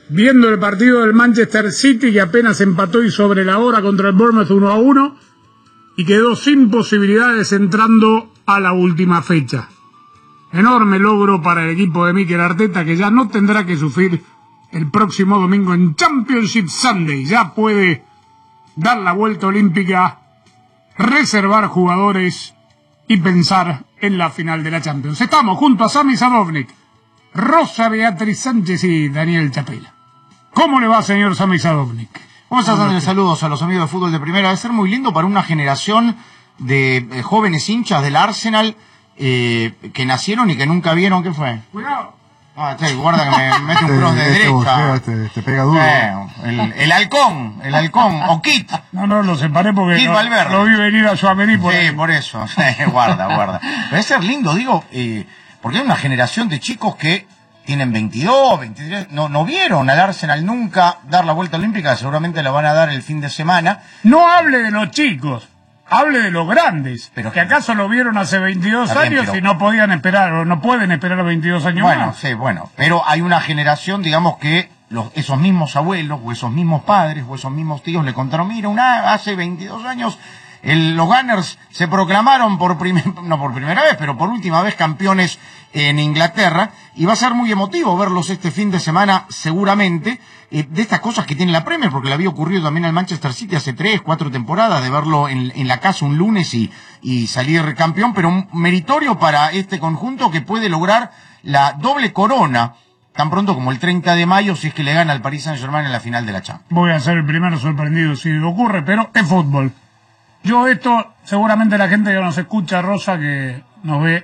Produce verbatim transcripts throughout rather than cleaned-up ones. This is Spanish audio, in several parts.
viendo el partido del Manchester City, que apenas empató y sobre la hora contra el Bournemouth uno a uno, y quedó sin posibilidades entrando a la última fecha. Enorme logro para el equipo de Mikel Arteta, que ya no tendrá que sufrir el próximo domingo en Championship Sunday. Ya puede dar la vuelta olímpica, reservar jugadores y pensar en la final de la Champions. Estamos junto a Sami Sadovnik, Rosa Beatriz Sánchez y Daniel Chapela. ¿Cómo le va, señor Sami Sadovnik? ¿Cómo estás, Daniel? Saludos a los amigos de fútbol de primera. Debe ser muy lindo para una generación de eh, jóvenes hinchas del Arsenal eh, que nacieron y que nunca vieron. ¿Qué fue? Cuidado. Ah, che, guarda que me mete un cross de Este derecha. boceo, Te, te pega duro. Eh, el, el halcón, el halcón, o Kit. No, no, lo separé porque Kit lo, Valverde. lo vi venir a Suamení por Sí, ahí. por eso. guarda, guarda. Debe ser lindo, digo, eh, porque hay una generación de chicos que tienen veintidós, veintitrés, no, no vieron al Arsenal nunca dar la vuelta olímpica, seguramente la van a dar el fin de semana. No hable de los chicos, hable de los grandes, Pero que acaso lo vieron hace veintidós Está bien, años pero- y no podían esperar, o no pueden esperar veintidós años Bueno, más. sí, bueno, pero hay una generación, digamos, que los, esos mismos abuelos, o esos mismos padres, o esos mismos tíos le contaron, mira, una, hace veintidós años el, los Gunners se proclamaron por primer, no por primera vez, pero por última vez campeones en Inglaterra, y va a ser muy emotivo verlos este fin de semana seguramente, eh, de estas cosas que tiene la Premier, porque le había ocurrido también al Manchester City hace tres, cuatro temporadas, de verlo en, en la casa un lunes y, y salir campeón, pero un meritorio para este conjunto que puede lograr la doble corona tan pronto como el treinta de mayo, si es que le gana al Paris Saint-Germain en la final de la Champions. Voy a ser el primero sorprendido si ocurre, pero es fútbol. Yo esto, seguramente la gente que nos escucha, Rosa, que nos ve,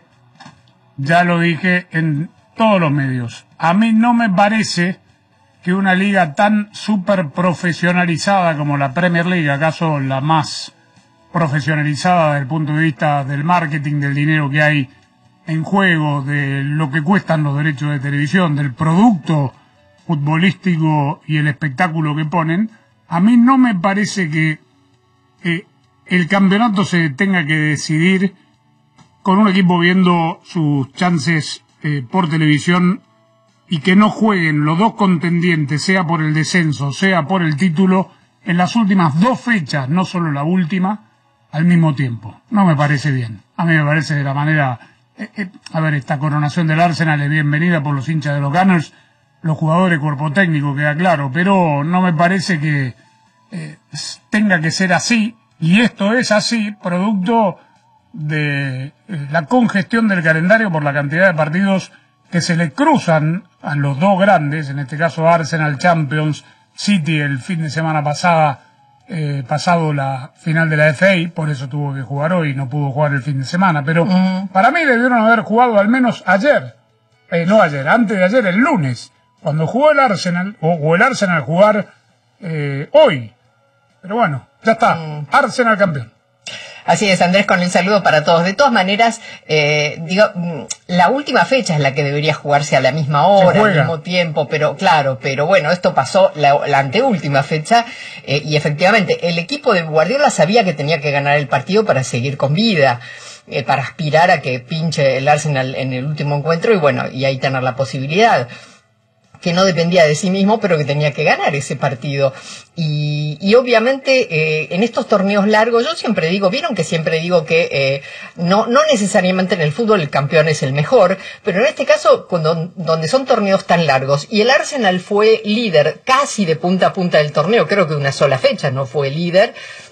ya lo dije en todos los medios. A mí no me parece que una liga tan súper profesionalizada como la Premier League, acaso la más profesionalizada desde el punto de vista del marketing, del dinero que hay en juego, de lo que cuestan los derechos de televisión, del producto futbolístico y el espectáculo que ponen, a mí no me parece que eh, el campeonato se tenga que decidir con un equipo viendo sus chances eh, por televisión y que no jueguen los dos contendientes, sea por el descenso, sea por el título, en las últimas dos fechas, no solo la última, al mismo tiempo. No me parece bien. A mí me parece de la manera... Eh, eh, a ver, esta coronación del Arsenal es bienvenida por los hinchas de los Gunners, los jugadores, cuerpo técnico, queda claro, pero no me parece que eh, tenga que ser así, y esto es así, producto de eh, la congestión del calendario por la cantidad de partidos que se le cruzan a los dos grandes, en este caso Arsenal, Champions, City el fin de semana pasada, eh, pasado la final de la F A, por eso tuvo que jugar hoy, no pudo jugar el fin de semana, pero uh-huh. Para mí debieron haber jugado al menos ayer, eh, no ayer, antes de ayer, el lunes, cuando jugó el Arsenal, o, o el Arsenal jugar eh, hoy, pero bueno, ya está, uh-huh. Arsenal campeón. Así es, Andrés, con el saludo para todos. De todas maneras, eh, digo, la última fecha es la que debería jugarse a la misma hora, al mismo tiempo, pero claro, pero bueno, esto pasó la, la anteúltima fecha, eh, y efectivamente, el equipo de Guardiola sabía que tenía que ganar el partido para seguir con vida, eh, para aspirar a que pinche el Arsenal en el último encuentro, y bueno, y ahí tener la posibilidad, que no dependía de sí mismo, pero que tenía que ganar ese partido. Y, y obviamente eh, en estos torneos largos, yo siempre digo, vieron que siempre digo que eh, no, no necesariamente en el fútbol el campeón es el mejor, pero en este caso, cuando, donde son torneos tan largos, y el Arsenal fue líder casi de punta a punta del torneo, creo que una sola fecha no fue líder,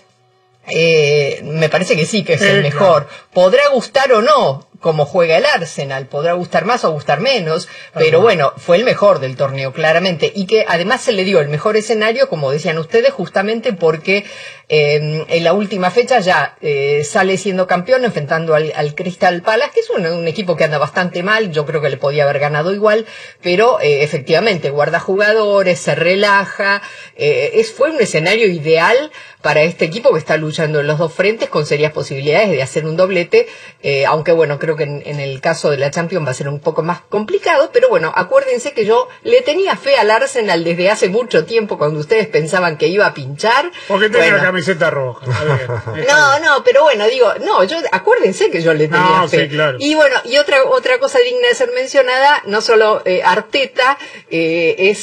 eh, me parece que sí, que es el mejor. Podrá gustar o no cómo juega el Arsenal, podrá gustar más o gustar menos, pero bueno, fue el mejor del torneo, claramente, y que además se le dio el mejor escenario, como decían ustedes, justamente porque eh, en la última fecha ya eh, sale siendo campeón enfrentando al, al Crystal Palace, que es un, un equipo que anda bastante mal, yo creo que le podía haber ganado igual, pero eh, efectivamente guarda jugadores, se relaja, eh, es, fue un escenario ideal para este equipo que está luchando en los dos frentes con serias posibilidades de hacer un doblete, eh, aunque bueno, creo que en, en el caso de la Champions va a ser un poco más complicado, pero bueno, acuérdense que yo le tenía fe al Arsenal desde hace mucho tiempo, cuando ustedes pensaban que iba a pinchar. Porque tenía bueno. la camiseta roja. No, no, pero bueno, digo, no, yo acuérdense que yo le tenía no, fe. Sí, claro. Y bueno, y otra otra cosa digna de ser mencionada, no solo eh, Arteta, eh, es